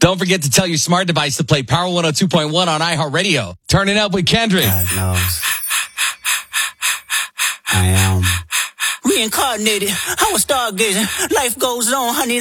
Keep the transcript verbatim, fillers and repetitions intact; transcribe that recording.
Don't forget to tell your smart device to play Power one oh two point one on iHeartRadio. Turn it up with Kendrick. God knows. I am reincarnated. I was stargazing. Life goes on, honey.